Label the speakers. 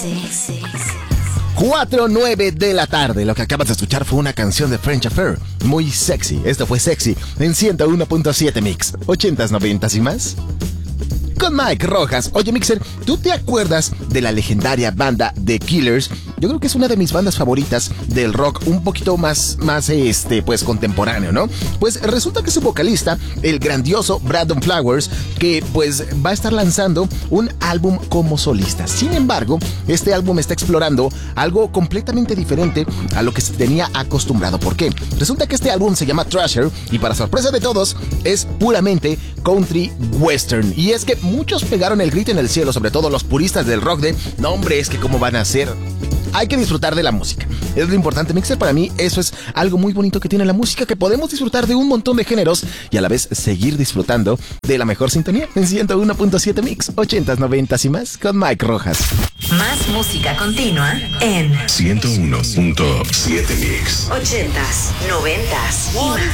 Speaker 1: 4:09 de la tarde. Lo que acabas de escuchar fue una canción de French Affair, muy sexy. Esto fue Sexy en 101.7 Mix, 80s, 90s y más. Con Mike Rojas. Oye, Mixer, ¿tú te acuerdas de la legendaria banda The Killers? Yo creo que es una de mis bandas favoritas del rock un poquito más pues contemporáneo, ¿no? Pues resulta que su vocalista, el grandioso Brandon Flowers, que pues va a estar lanzando un álbum como solista. Sin embargo, este álbum está explorando algo completamente diferente a lo que se tenía acostumbrado. ¿Por qué? Resulta que este álbum se llama Thrasher y, para sorpresa de todos, es puramente country western. Y es que muchos pegaron el grito en el cielo, sobre todo los puristas del rock, de no, hombre, es que cómo van a hacer. Hay que disfrutar de la música. Es lo importante, Mixer. Para mí eso es algo muy bonito que tiene la música, que podemos disfrutar de un montón de géneros y a la vez seguir disfrutando de la mejor sintonía en 101.7 Mix, 80s, 90s y más, con Mike Rojas.
Speaker 2: Más música continua en
Speaker 3: 101.7 Mix,
Speaker 2: 80s, 90s y más.